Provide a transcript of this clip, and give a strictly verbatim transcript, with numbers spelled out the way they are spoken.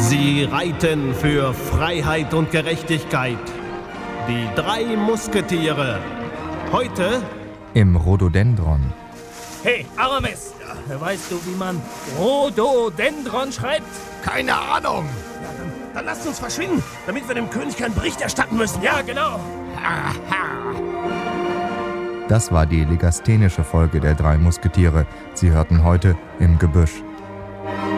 Sie reiten für Freiheit und Gerechtigkeit. Die drei Musketiere. Heute im Rhododendron. Hey, Aramis, weißt du, wie man Rhododendron schreibt? Keine Ahnung. Ja, dann, dann lasst uns verschwinden, damit wir dem König keinen Bericht erstatten müssen. Ja, genau. Das war die legasthenische Folge der drei Musketiere. Sie hörten heute im Gebüsch.